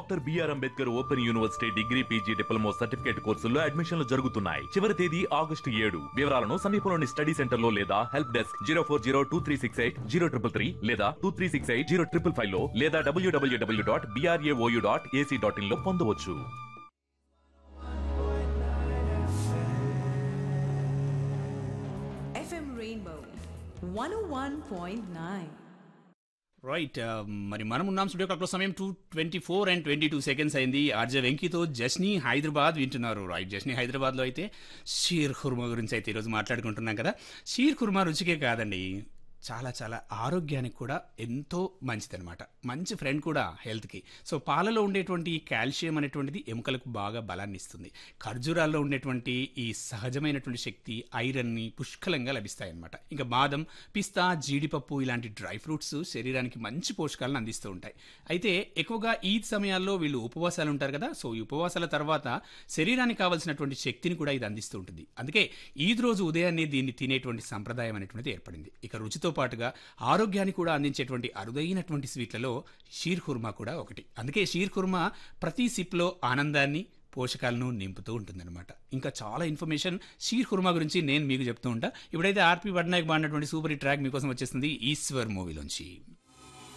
Doctor BR Ambedkar open university degree PG diploma certificate కోర్సుల్లో అడ్మిషన్లు జరుగుతున్నాయి. చివరి తేదీ August 7. వివరాలను సమీపంలోని స్టడీ సెంటర్ లో లేదా హెల్ప్ డెస్క్ 04023680333 లేదా 23680555 లో లేదా www.brao.ac.in లో పొందవచ్చు. FM Rainbow 101.9. రైట్. మరి మనం ఉన్నాం స్టూడియో క్లాక్లో సమయం 2:24:22 అయింది. ఆర్జే వెంకీతో జస్నీ హైదరాబాద్ వింటున్నారు. రైట్, జస్నీ హైదరాబాద్లో అయితే షీర్ ఖుర్మా గురించి అయితే ఈరోజు మాట్లాడుకుంటున్నాం కదా. షీర్ ఖుర్మా రుచికే కాదండి, చాలా చాలా ఆరోగ్యానికి కూడా ఎంతో మంచిదన్నమాట. మంచి ఫ్రెండ్ కూడా హెల్త్కి. సో పాలలో ఉండేటువంటి కాల్షియం అనేటువంటిది ఎముకలకు బాగా బలాన్ని ఇస్తుంది. ఖర్జూరాల్లో ఉండేటువంటి ఈ సహజమైనటువంటి శక్తి ఐరన్ని పుష్కలంగా లభిస్తాయి అన్నమాట. ఇంకా బాదం, పిస్తా, జీడిపప్పు ఇలాంటి డ్రై ఫ్రూట్స్ శరీరానికి మంచి పోషకాలను అందిస్తూ ఉంటాయి. అయితే ఎక్కువగా ఈద్ సమయాల్లో వీళ్ళు ఉపవాసాలు ఉంటారు కదా. సో ఈ ఉపవాసాల తర్వాత శరీరానికి కావాల్సినటువంటి శక్తిని కూడా ఇది అందిస్తూ ఉంటుంది. అందుకే ఈద్ రోజు ఉదయాన్నే దీన్ని తినేటువంటి సంప్రదాయం అనేటువంటిది ఏర్పడింది. ఇక రుచితో పాటుగా ఆరోగ్యాన్ని కూడా అందించేటువంటి అరుదైనటువంటి స్వీట్లలో షీర్ ఖుర్మా కూడా ఒకటి. అందుకే షీర్ ఖుర్మా ప్రతి సిప్లో ఆనందాన్ని, పోషకాలను నింపుతూ ఉంటుందన్నమాట. ఇంకా చాలా ఇన్ఫర్మేషన్ షీర్ ఖుర్మా గురించి నేను మీకు చెప్తూ ఉంటా. ఇప్పుడైతే ఆర్పి పట్నాయక్ బాడినటువంటి సూపర్ హిట్ ట్రాక్ మీకోసం వచ్చేస్తుంది ఈశ్వర్ మూవీలోంచి.